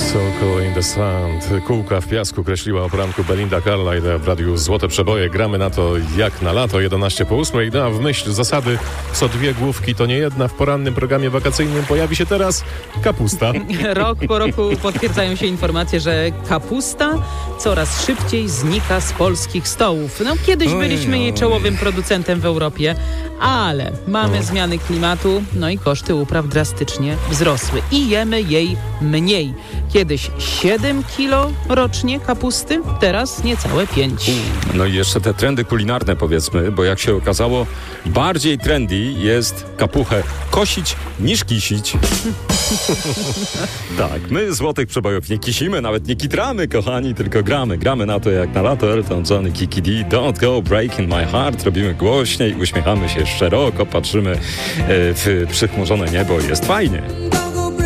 Circle in the Sand. Kółka w piasku kreśliła o poranku Belinda Carlisle w radiu Złote Przeboje. Gramy na to jak na lato, 11 po 8. No, w myśl zasady co dwie główki to nie jedna. W porannym programie wakacyjnym pojawi się teraz kapusta. Rok po roku potwierdzają się informacje, że kapusta coraz szybciej znika z polskich stołów. No, kiedyś byliśmy jej czołowym producentem w Europie, ale mamy zmiany klimatu, no i koszty upraw drastycznie wzrosły i jemy jej mniej. Kiedyś 7 kilo rocznie kapusty, teraz niecałe 5. No i jeszcze te trendy kulinarne, powiedzmy, bo jak się okazało, bardziej trendy jest kapuchę kosić niż kisić. Tak, my Złotych Przebojów nie kisimy, nawet nie kitramy, kochani, tylko gramy. Gramy na to jak na lato. Elton John i Kiki D, Don't Go Breaking My Heart. Robimy głośniej, uśmiechamy się szeroko, patrzymy w przychmurzone niebo. Jest fajnie.